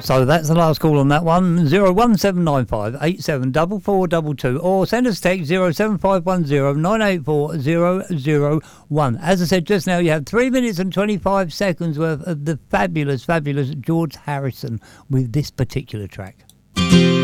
So that's the last call on that one. 01795 874422 or send us text 07510 984 001. As I said just now, you have 3 minutes and 25 seconds worth of the fabulous George Harrison with this particular track.